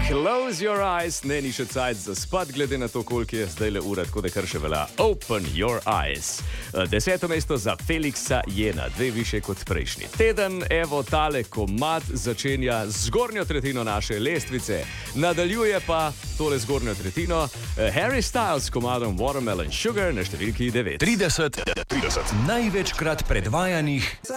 Close your eyes, ne ni še cajt za spad, glede na to, koliko je zdaj le ura, tako da kar še velja. Open your eyes. 10. mesto za Felixa Jena, 2 više kot prejšnji teden. Evo, tale komad začenja zgornjo tretjino naše lestvice. Nadaljuje pa tole zgornjo tretjino Harry Styles s komadom Watermelon Sugar na številki 9. 30 največkrat predvajanih